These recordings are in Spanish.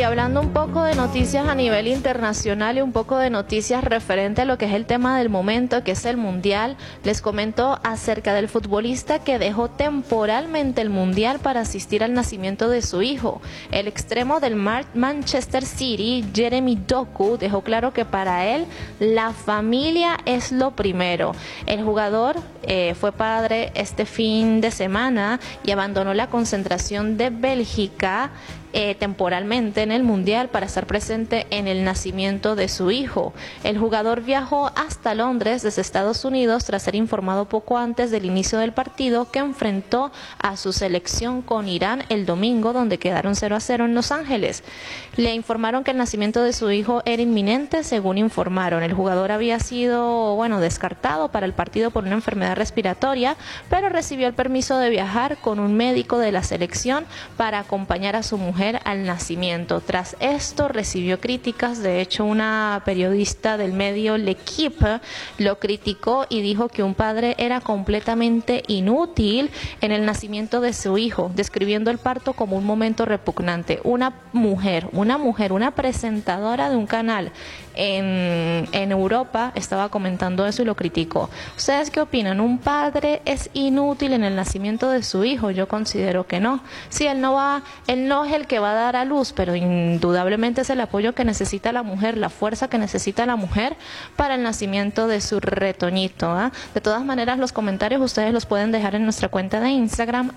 hablando un poco de noticias a nivel internacional y un poco de noticias referente a lo que es el tema del momento, que es el Mundial, les comento acerca del futbolista que dejó temporalmente el Mundial para asistir al nacimiento de su hijo. El extremo del Manchester City, Jeremy Doku, dejó claro que para él la familia es lo primero. El jugador fue padre este fin de semana y abandonó la concentración de Bélgica temporalmente en el Mundial para estar presente en el nacimiento de su hijo. El jugador viajó hasta Londres desde Estados Unidos tras ser informado poco antes del inicio del partido que enfrentó a su selección con Irán el domingo, donde quedaron 0-0 en Los Ángeles. Le informaron que el nacimiento de su hijo era inminente, según informaron. El jugador había sido, descartado para el partido por una enfermedad respiratoria, pero recibió el permiso de viajar con un médico de la selección para acompañar a su mujer al nacimiento. Tras esto recibió críticas. De hecho, una periodista del medio L'Equipe lo criticó y dijo que un padre era completamente inútil en el nacimiento de su hijo, describiendo el parto como un momento repugnante. Una presentadora de un canal en Europa estaba comentando eso y lo criticó. ¿Ustedes qué opinan? ¿Un padre es inútil en el nacimiento de su hijo? Yo considero que no. Sí, él no es el que va a dar a luz, pero indudablemente es el apoyo que necesita la mujer, la fuerza que necesita la mujer para el nacimiento de su retoñito. De todas maneras, los comentarios ustedes los pueden dejar en nuestra cuenta de Instagram,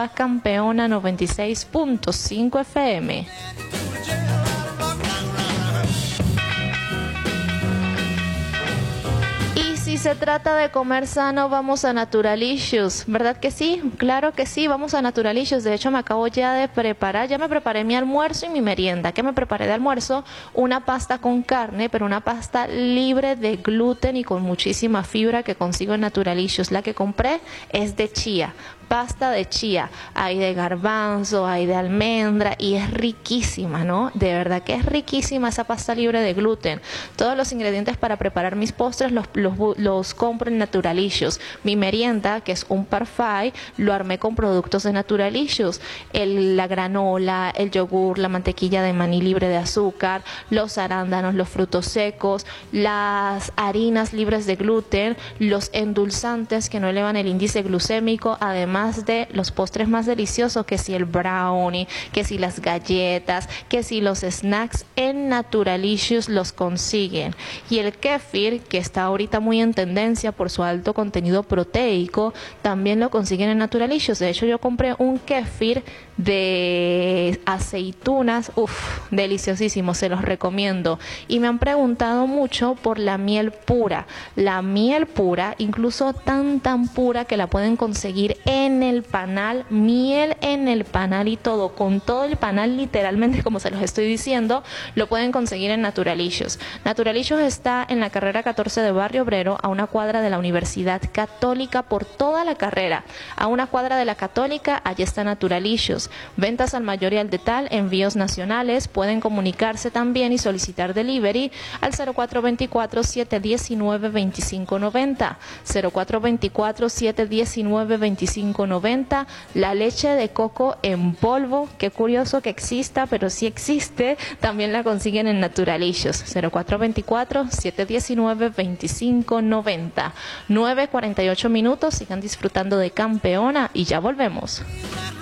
@campeona96.5 FM. Si se trata de comer sano, vamos a Naturalicious, ¿verdad que sí? Claro que sí, vamos a Naturalicious. De hecho, me acabo ya de preparar, ya me preparé mi almuerzo y mi merienda. ¿Qué me preparé de almuerzo? Una pasta con carne, pero una pasta libre de gluten y con muchísima fibra que consigo en Naturalicious. La que compré es de chía. Pasta de chía, hay de garbanzo, hay de almendra y es riquísima, ¿no? De verdad que es riquísima esa pasta libre de gluten. Todos los ingredientes para preparar mis postres los compro en Naturalicious. Mi merienda, que es un parfait, lo armé con productos de Naturalicious. La granola, el yogur, la mantequilla de maní libre de azúcar, los arándanos, los frutos secos, las harinas libres de gluten, los endulzantes que no elevan el índice glucémico, además de los postres más deliciosos, que si el brownie, que si las galletas, que si los snacks, en Naturalicious los consiguen. Y el kéfir, que está ahorita muy en tendencia por su alto contenido proteico, también lo consiguen en Naturalicious. De hecho, yo compré un kéfir de aceitunas, deliciosísimo, se los recomiendo. Y me han preguntado mucho por la miel pura. La miel pura, incluso tan pura que la pueden conseguir en el panal, miel en el panal y todo, con todo el panal literalmente, como se los estoy diciendo, lo pueden conseguir en Naturalicious. Naturalicious está en la carrera 14 de Barrio Obrero, a una cuadra de la Universidad Católica, por toda la carrera, a una cuadra de la Católica, allí está Naturalicious. Ventas al mayor y al detal, envíos nacionales. Pueden comunicarse también y solicitar delivery al 0424-719-2590, 0424-719-2590. La leche de coco en polvo, qué curioso que exista, pero sí existe, también la consiguen en Naturalicious. 0424-719-2590. 9:48 minutos, sigan disfrutando de Campeona y ya volvemos.